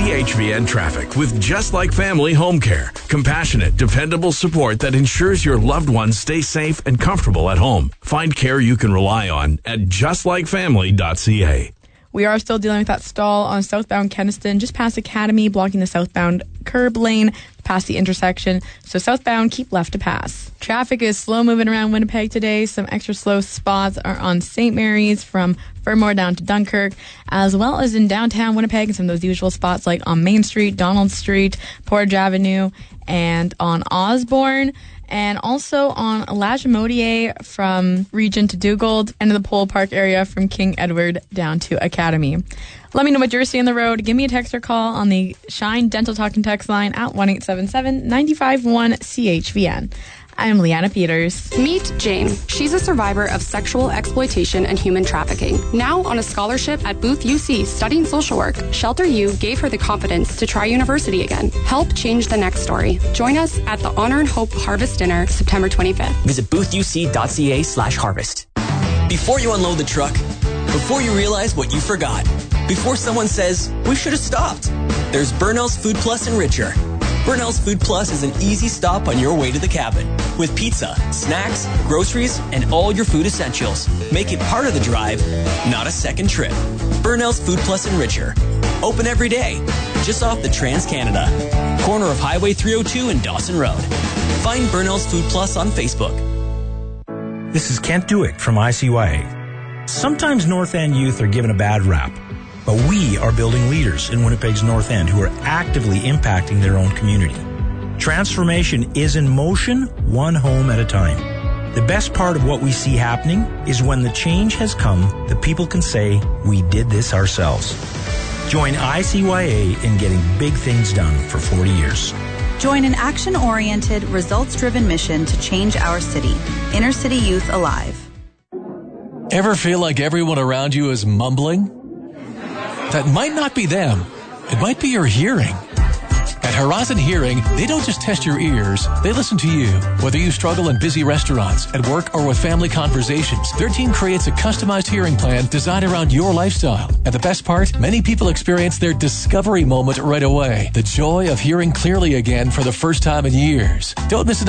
CHVN Traffic with Just Like Family Home Care. Compassionate, dependable support that ensures your loved ones stay safe and comfortable at home. Find care you can rely on at justlikefamily.ca. We are still dealing with that stall on southbound Kenniston, just past Academy, blocking the southbound curb lane, past the intersection. So southbound, keep left to pass. Traffic is slow moving around Winnipeg today. Some extra slow spots are on St. Mary's from Fermor down to Dunkirk, as well as in downtown Winnipeg and some of those usual spots like on Main Street, Donald Street, Portage Avenue, and on Osborne. And also on Lagimodiere from Region to Dugald, and in the Pole Park area from King Edward down to Academy. Let me know what you're seeing on the road. Give me a text or call on the Shine Dental Talk and Text line at 1-877-951-CHVN. I'm Leanna Peters. Meet Jane. She's a survivor of sexual exploitation and human trafficking. Now on a scholarship at Booth UC studying social work, Shelter U gave her the confidence to try university again. Help change the next story. Join us at the Honor and Hope Harvest Dinner, September 25th. Visit boothuc.ca/harvest. Before you unload the truck, before you realize what you forgot, before someone says, we should have stopped, there's Burnell's Food Plus and Richer. Burnell's Food Plus is an easy stop on your way to the cabin. With pizza, snacks, groceries, and all your food essentials. Make it part of the drive, not a second trip. Burnell's Food Plus and Richer. Open every day, just off the Trans-Canada. Corner of Highway 302 and Dawson Road. Find Burnell's Food Plus on Facebook. This is Kent Dewick from ICYA. Sometimes North End youth are given a bad rap. But we are building leaders in Winnipeg's North End who are actively impacting their own community. Transformation is in motion, one home at a time. The best part of what we see happening is when the change has come, the people can say, we did this ourselves. Join ICYA in getting big things done for 40 years. Join an action-oriented, results-driven mission to change our city. Inner City Youth Alive. Ever feel like everyone around you is mumbling? That might not be them. It might be your hearing. At Horizon Hearing, they don't just test your ears, they listen to you. Whether you struggle in busy restaurants, at work, or with family conversations, their team creates a customized hearing plan designed around your lifestyle. And the best part, many people experience their discovery moment right away. The joy of hearing clearly again for the first time in years. Don't miss an